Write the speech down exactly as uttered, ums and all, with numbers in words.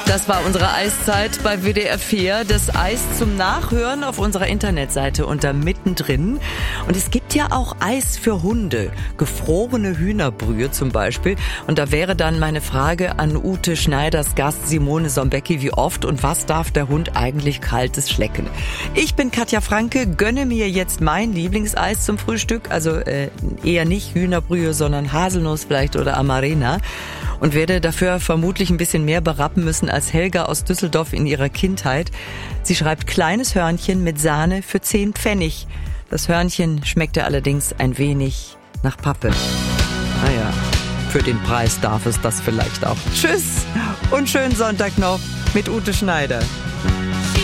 Das war unsere Eiszeit bei W D R vier. Das Eis zum Nachhören auf unserer Internetseite unter Mittendrin. Und es gibt ja auch Eis für Hunde. Gefrorene Hühnerbrühe zum Beispiel. Und da wäre dann meine Frage an Ute Schneiders Gast Simone Sombecki. Wie oft und was darf der Hund eigentlich Kaltes schlecken? Ich bin Katja Franke, gönne mir jetzt mein Lieblingseis zum Frühstück. Also äh, eher nicht Hühnerbrühe, sondern Haselnuss vielleicht oder Amarena. Und werde dafür vermutlich ein bisschen mehr berappen müssen als Helga aus Düsseldorf in ihrer Kindheit. Sie schreibt kleines Hörnchen mit Sahne für zehn Pfennig. Das Hörnchen schmeckte allerdings ein wenig nach Pappe. Naja, für den Preis darf es das vielleicht auch. Tschüss und schönen Sonntag noch mit Ute Schneider.